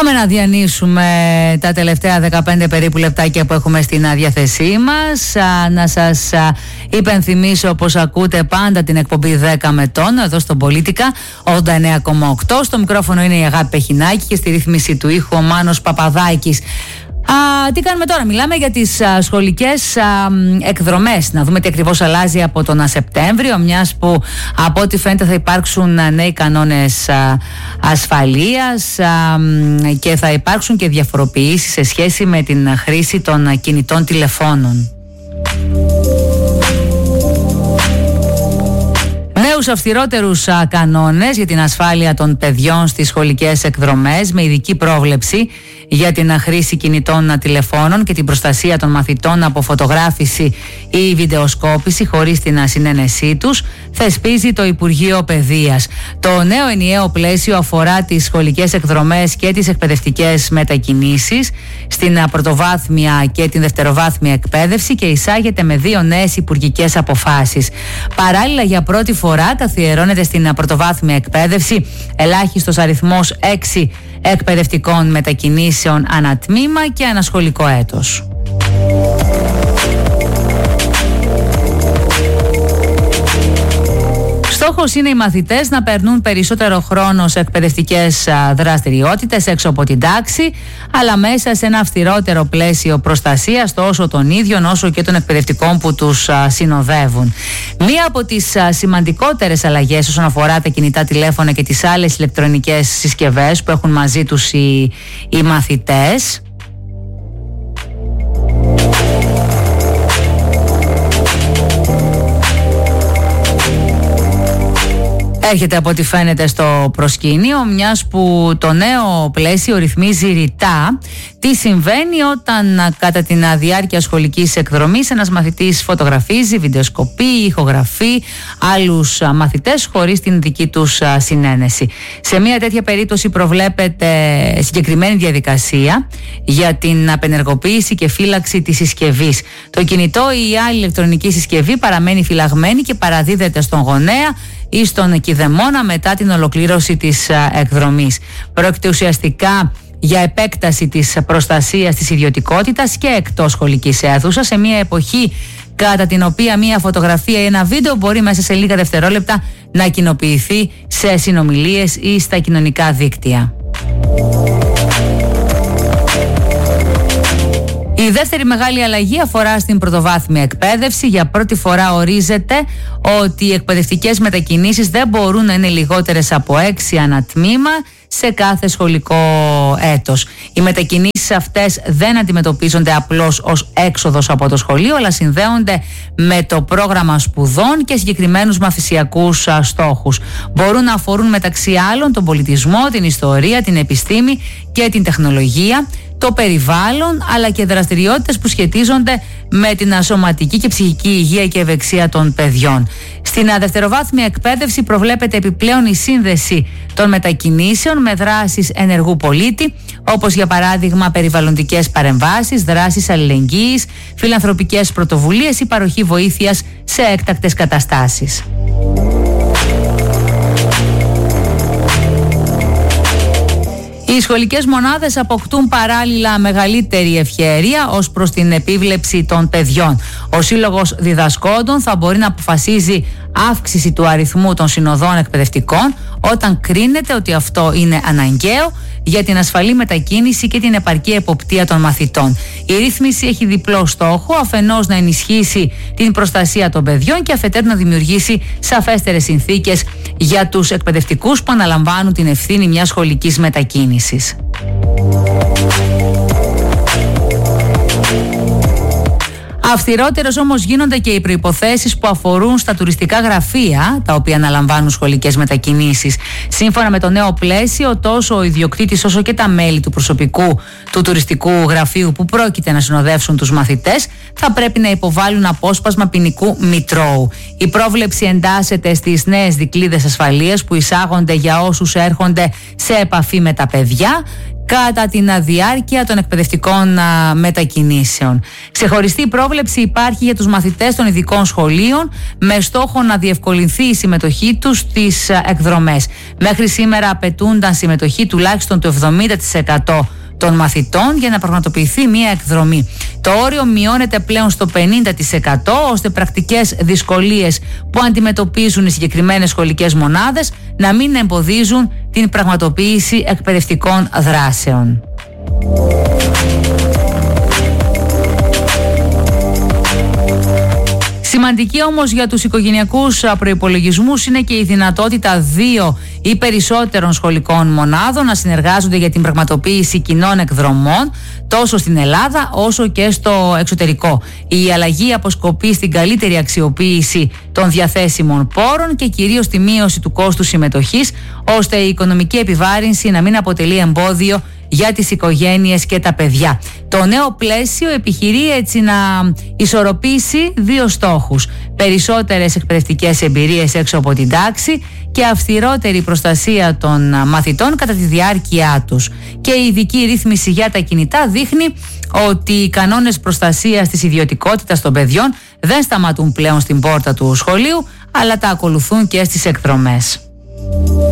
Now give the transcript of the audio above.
Πάμε να διανύσουμε τα τελευταία 15 περίπου λεπτάκια που έχουμε στην διάθεσή μας. Να σας υπενθυμίσω πως ακούτε πάντα την εκπομπή 10 με τόνο εδώ στο Πολίτικα 89,8. Στο μικρόφωνο είναι η Αγάπη Πεχινάκη και στη ρύθμιση του ήχου ο Μάνος Παπαδάκης. Τι κάνουμε τώρα? Μιλάμε για τις σχολικές εκδρομές. Να δούμε τι ακριβώς αλλάζει από τον Σεπτέμβριο, μιας που από ό,τι φαίνεται θα υπάρξουν νέοι κανόνες ασφαλείας και θα υπάρξουν και διαφοροποιήσεις σε σχέση με την χρήση των κινητών τηλεφώνων. Νέους αυστηρότερους κανόνες για την ασφάλεια των παιδιών στις σχολικές εκδρομές με ειδική πρόβλεψη για την χρήση κινητών τηλεφώνων και την προστασία των μαθητών από φωτογράφηση ή βιντεοσκόπηση χωρίς την συνένεσή τους, θεσπίζει το Υπουργείο Παιδείας. Το νέο ενιαίο πλαίσιο αφορά τις σχολικές εκδρομές και τις εκπαιδευτικές μετακινήσεις στην πρωτοβάθμια και την δευτεροβάθμια εκπαίδευση και εισάγεται με 2 νέες υπουργικές αποφάσεις. Παράλληλα, για πρώτη φορά καθιερώνεται στην πρωτοβάθμια εκπαίδευση ελάχιστος αριθμός 6 εκπαιδευτικών μετακινήσεων ανατμήμα και ανασχολικό έτος. Στόχος είναι οι μαθητές να περνούν περισσότερο χρόνο σε εκπαιδευτικές δραστηριότητες έξω από την τάξη, αλλά μέσα σε ένα αυστηρότερο πλαίσιο προστασίας τόσο των ίδιων όσο και των εκπαιδευτικών που τους συνοδεύουν. Μία από τις σημαντικότερες αλλαγές όσον αφορά τα κινητά τηλέφωνα και τις άλλες ηλεκτρονικές συσκευές που έχουν μαζί τους οι μαθητές έρχεται από ό,τι φαίνεται στο προσκήνιο, μιας που το νέο πλαίσιο ρυθμίζει ρητά τι συμβαίνει όταν κατά την διάρκεια σχολικής εκδρομής ένας μαθητής φωτογραφίζει, βιντεοσκοπεί, ηχογραφεί άλλους μαθητές χωρίς την δική τους συνένεση. Σε μια τέτοια περίπτωση προβλέπεται συγκεκριμένη διαδικασία για την απενεργοποίηση και φύλαξη της συσκευής. Το κινητό ή η άλλη ηλεκτρονική συσκευή παραμένει φυλαγμένη και παραδίδεται στον γονέα ή στον κηδεμόνα μετά την ολοκλήρωση της εκδρομής. Πρόκειται ουσιαστικά για επέκταση της προστασίας της ιδιωτικότητας και εκτός σχολικής αίθουσας σε μια εποχή κατά την οποία μια φωτογραφία ή ένα βίντεο μπορεί μέσα σε λίγα δευτερόλεπτα να κοινοποιηθεί σε συνομιλίες ή στα κοινωνικά δίκτυα. Η δεύτερη μεγάλη αλλαγή αφορά στην πρωτοβάθμια εκπαίδευση. Για πρώτη φορά ορίζεται ότι οι εκπαιδευτικές μετακινήσεις δεν μπορούν να είναι λιγότερες από 6 ανατμήμα σε κάθε σχολικό έτος. Οι μετακινήσεις αυτές δεν αντιμετωπίζονται απλώς ως έξοδος από το σχολείο, αλλά συνδέονται με το πρόγραμμα σπουδών και συγκεκριμένους μαθησιακούς στόχους. Μπορούν να αφορούν μεταξύ άλλων τον πολιτισμό, την ιστορία, την επιστήμη και την τεχνολογία, το περιβάλλον, αλλά και δραστηριότητες που σχετίζονται με την σωματική και ψυχική υγεία και ευεξία των παιδιών. Στην δευτεροβάθμια εκπαίδευση προβλέπεται επιπλέον η σύνδεση των μετακινήσεων με δράσεις ενεργού πολίτη, όπως για παράδειγμα περιβαλλοντικές παρεμβάσεις, δράσεις αλληλεγγύης, φιλανθρωπικές πρωτοβουλίες ή παροχή βοήθειας σε έκτακτες καταστάσεις. Οι σχολικές μονάδες αποκτούν παράλληλα μεγαλύτερη ευχέρεια ως προς την επίβλεψη των παιδιών. Ο Σύλλογος Διδασκόντων θα μπορεί να αποφασίζει αύξηση του αριθμού των συνοδών εκπαιδευτικών όταν κρίνεται ότι αυτό είναι αναγκαίο για την ασφαλή μετακίνηση και την επαρκή εποπτεία των μαθητών. Η ρύθμιση έχει διπλό στόχο, αφενός να ενισχύσει την προστασία των παιδιών και αφετέρου να δημιουργήσει σαφέστερες συνθήκες για τους εκπαιδευτικούς που αναλαμβάνουν την ευθύνη μιας σχολικής μετακίνησης. Αυστηρότερες όμως γίνονται και οι προϋποθέσεις που αφορούν στα τουριστικά γραφεία, τα οποία αναλαμβάνουν σχολικές μετακινήσεις. Σύμφωνα με το νέο πλαίσιο, τόσο ο ιδιοκτήτης όσο και τα μέλη του προσωπικού του τουριστικού γραφείου που πρόκειται να συνοδεύσουν τους μαθητές θα πρέπει να υποβάλουν απόσπασμα ποινικού μητρώου. Η πρόβλεψη εντάσσεται στις νέες δικλείδες ασφαλείας που εισάγονται για όσους έρχονται σε επαφή με τα παιδιά, κατά την διάρκεια των εκπαιδευτικών μετακινήσεων. Ξεχωριστή πρόβλεψη υπάρχει για τους μαθητές των ειδικών σχολείων με στόχο να διευκολυνθεί η συμμετοχή τους στις εκδρομές. Μέχρι σήμερα απαιτούνταν συμμετοχή τουλάχιστον του 70% των μαθητών για να πραγματοποιηθεί μια εκδρομή. Το όριο μειώνεται πλέον στο 50% ώστε πρακτικές δυσκολίες που αντιμετωπίζουν οι συγκεκριμένες σχολικές μονάδες να μην εμποδίζουν την πραγματοποίηση εκπαιδευτικών δράσεων. Σημαντική όμως για τους οικογενειακούς προϋπολογισμούς είναι και η δυνατότητα 2 ή περισσότερων σχολικών μονάδων να συνεργάζονται για την πραγματοποίηση κοινών εκδρομών τόσο στην Ελλάδα όσο και στο εξωτερικό. Η αλλαγή αποσκοπεί στην καλύτερη αξιοποίηση των διαθέσιμων πόρων και κυρίως τη μείωση του κόστου συμμετοχής, ώστε η οικονομική επιβάρυνση να μην αποτελεί εμπόδιο για τις οικογένειες και τα παιδιά. Το νέο πλαίσιο επιχειρεί έτσι να ισορροπήσει 2 στόχους: περισσότερες εκπαιδευτικές εμπειρίες έξω από την τάξη και αυστηρότερη προστασία των μαθητών κατά τη διάρκεια τους. Και η ειδική ρύθμιση για τα κινητά δείχνει ότι οι κανόνες προστασίας της ιδιωτικότητας των παιδιών δεν σταματούν πλέον στην πόρτα του σχολείου, αλλά τα ακολουθούν και στις εκδρομές.